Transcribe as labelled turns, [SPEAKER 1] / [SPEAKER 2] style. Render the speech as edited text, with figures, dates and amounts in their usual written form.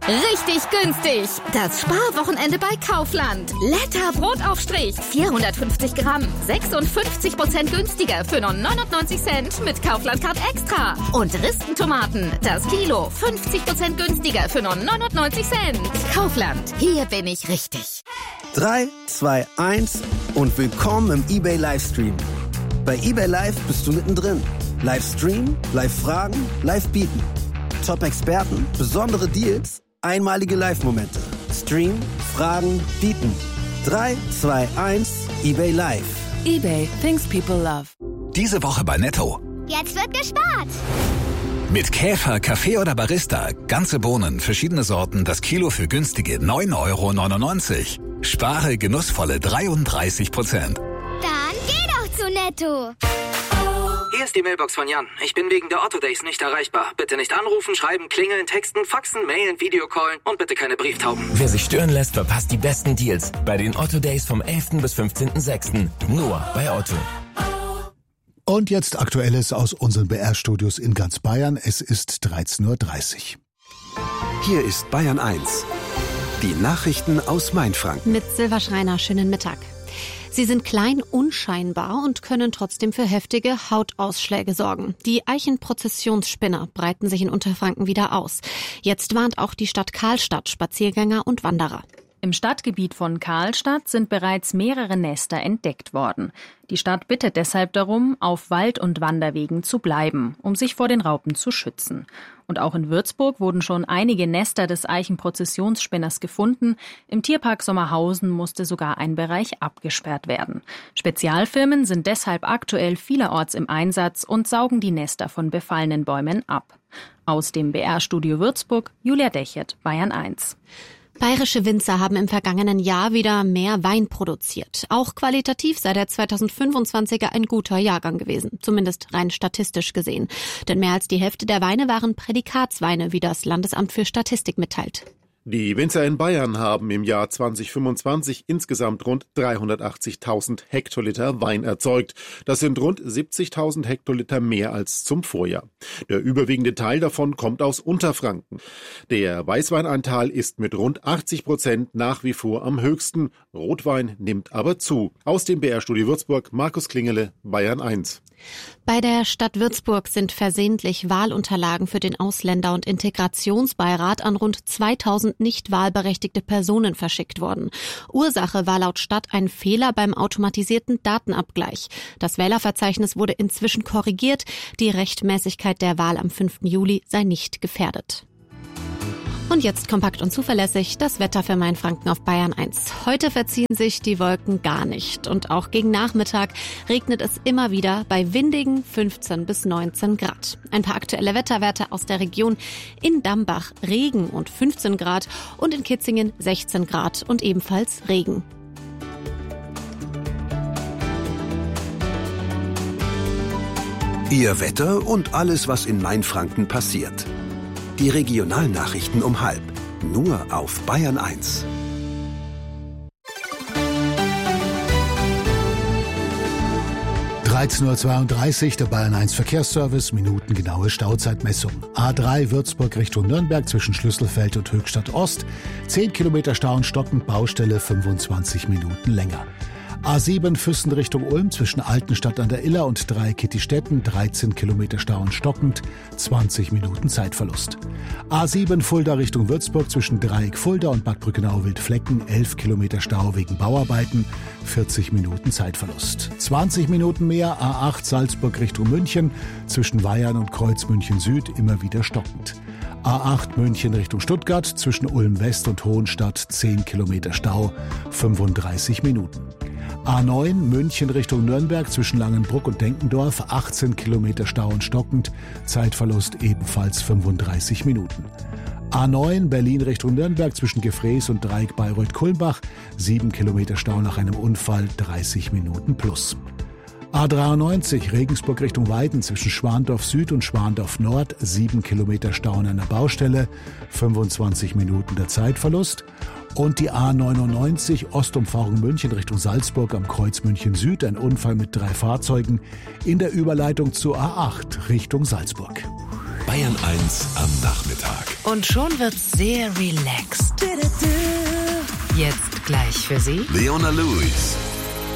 [SPEAKER 1] Richtig günstig. Das Sparwochenende bei Kaufland. Letter Brotaufstrich. 450 Gramm. 56% günstiger für nur 99 Cent mit Kaufland Card Extra. Und Ristentomaten. Das Kilo. 50% günstiger für nur 99 Cent. Kaufland. Hier bin ich richtig.
[SPEAKER 2] 3, 2, 1 und willkommen im eBay Livestream. Bei eBay Live bist du mittendrin. Livestream, Live-Fragen, Live-Bieten. Top-Experten, besondere Deals, einmalige Live-Momente. Stream, Fragen, Bieten. 3, 2, 1, eBay Live.
[SPEAKER 3] eBay, things people love.
[SPEAKER 4] Diese Woche bei Netto.
[SPEAKER 5] Jetzt wird gespart.
[SPEAKER 4] Mit Käfer, Kaffee oder Barista. Ganze Bohnen, verschiedene Sorten, das Kilo für günstige 9,99 €. Spare genussvolle 33%.
[SPEAKER 5] Dann geh doch zu Netto.
[SPEAKER 6] Hier ist die Mailbox von Jan. Ich bin wegen der Otto Days nicht erreichbar. Bitte nicht anrufen, schreiben, klingeln, texten, faxen, mailen, Videocallen und bitte keine Brieftauben.
[SPEAKER 7] Wer sich stören lässt, verpasst die besten Deals bei den Otto Days vom 11. bis 15.06. Nur bei Otto.
[SPEAKER 8] Und jetzt Aktuelles aus unseren BR-Studios in ganz Bayern. Es ist 13:30 Uhr.
[SPEAKER 9] Hier ist Bayern 1. Die Nachrichten aus Mainfranken.
[SPEAKER 10] Mit Silva Schreiner, schönen Mittag. Sie sind klein, unscheinbar und können trotzdem für heftige Hautausschläge sorgen. Die Eichenprozessionsspinner breiten sich in Unterfranken wieder aus. Jetzt warnt auch die Stadt Karlstadt Spaziergänger und Wanderer.
[SPEAKER 11] Im Stadtgebiet von Karlstadt sind bereits mehrere Nester entdeckt worden. Die Stadt bittet deshalb darum, auf Wald- und Wanderwegen zu bleiben, um sich vor den Raupen zu schützen. Und auch in Würzburg wurden schon einige Nester des Eichenprozessionsspinners gefunden. Im Tierpark Sommerhausen musste sogar ein Bereich abgesperrt werden. Spezialfirmen sind deshalb aktuell vielerorts im Einsatz und saugen die Nester von befallenen Bäumen ab. Aus dem BR-Studio Würzburg, Julia Dechert, Bayern 1.
[SPEAKER 10] Bayerische Winzer haben im vergangenen Jahr wieder mehr Wein produziert. Auch qualitativ sei der 2025er ein guter Jahrgang gewesen, zumindest rein statistisch gesehen. Denn mehr als die Hälfte der Weine waren Prädikatsweine, wie das Landesamt für Statistik mitteilt.
[SPEAKER 12] Die Winzer in Bayern haben im Jahr 2025 insgesamt rund 380.000 Hektoliter Wein erzeugt. Das sind rund 70.000 Hektoliter mehr als zum Vorjahr. Der überwiegende Teil davon kommt aus Unterfranken. Der Weißweinanteil ist mit rund 80% nach wie vor am höchsten. Rotwein nimmt aber zu. Aus dem BR-Studio Würzburg, Markus Klingele, Bayern 1.
[SPEAKER 10] Bei der Stadt Würzburg sind versehentlich Wahlunterlagen für den Ausländer- und Integrationsbeirat an rund 2000 nicht wahlberechtigte Personen verschickt worden. Ursache war laut Stadt ein Fehler beim automatisierten Datenabgleich. Das Wählerverzeichnis wurde inzwischen korrigiert. Die Rechtmäßigkeit der Wahl am 5. Juli sei nicht gefährdet. Und jetzt kompakt und zuverlässig das Wetter für Mainfranken auf Bayern 1. Heute verziehen sich die Wolken gar nicht und auch gegen Nachmittag regnet es immer wieder bei windigen 15 bis 19 Grad. Ein paar aktuelle Wetterwerte aus der Region: in Dambach Regen und 15 Grad und in Kitzingen 16 Grad und ebenfalls Regen.
[SPEAKER 9] Ihr Wetter und alles, was in Mainfranken passiert. Die Regionalnachrichten um 12:30, nur auf Bayern 1.
[SPEAKER 8] (13:32 Uhr), der Bayern 1 Verkehrsservice, minutengenaue Stauzeitmessung. A3 Würzburg Richtung Nürnberg zwischen Schlüsselfeld und Höchstadt Ost. 10 Kilometer Stau und stockend, Baustelle 25 Minuten länger. A7 Füssen Richtung Ulm zwischen Altenstadt an der Iller und Dreieck-Kittistetten, 13 Kilometer Stau und stockend, 20 Minuten Zeitverlust. A7 Fulda Richtung Würzburg zwischen Dreieck Fulda und Bad Brückenau-Wildflecken, 11 Kilometer Stau wegen Bauarbeiten, 40 Minuten Zeitverlust. 20 Minuten mehr A8 Salzburg Richtung München zwischen Weyern und Kreuz München Süd, immer wieder stockend. A8 München Richtung Stuttgart zwischen Ulm West und Hohenstadt, 10 Kilometer Stau, 35 Minuten. A9 München Richtung Nürnberg zwischen Langenbruck und Denkendorf, 18 Kilometer Stau und stockend, Zeitverlust ebenfalls 35 Minuten. A9 Berlin Richtung Nürnberg zwischen Gefrees und Dreieck Bayreuth-Kulmbach, 7 Kilometer Stau nach einem Unfall, 30 Minuten plus. A93 Regensburg Richtung Weiden zwischen Schwandorf Süd und Schwandorf Nord, 7 Kilometer Stau an einer Baustelle, 25 Minuten der Zeitverlust. Und die A99 Ostumfahrung München Richtung Salzburg am Kreuz München Süd, ein Unfall mit 3 Fahrzeugen in der Überleitung zur A8 Richtung Salzburg.
[SPEAKER 4] Bayern 1 am Nachmittag.
[SPEAKER 3] Und schon wird's sehr relaxed. Jetzt gleich für Sie
[SPEAKER 4] Leona Lewis.